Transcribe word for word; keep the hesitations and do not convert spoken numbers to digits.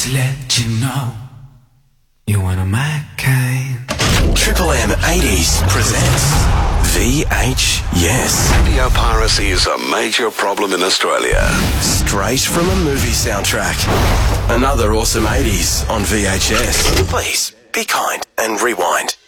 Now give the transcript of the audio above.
to let you know you're one of my kind. Triple M eighties presents V H Yes. Video piracy is a major problem in Australia. Straight from a movie soundtrack. Another awesome eighties on V H S. Please, be kind and rewind.